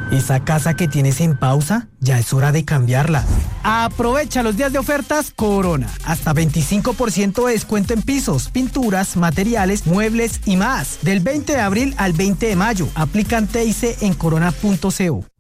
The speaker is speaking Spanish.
¿Esa casa que tienes en pausa? Ya es hora de cambiarla. Aprovecha los días de ofertas Corona. Hasta 25% de descuento en pisos, pinturas, materiales, muebles y más. Del 20 de abril al 20 de mayo. Aplican TIC en corona.co.